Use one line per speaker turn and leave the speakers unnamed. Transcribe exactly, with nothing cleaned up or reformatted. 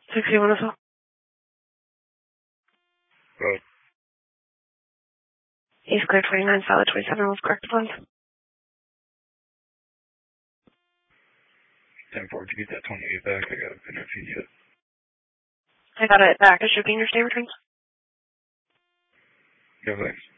sixty-one as well.
Road.
East clear twenty-nine, solid twenty-seven was correct one.
ten four, did you get that twenty-eight back? I got a pin feed yet.
I got it back. It should be in your standard range.
Yeah, thanks.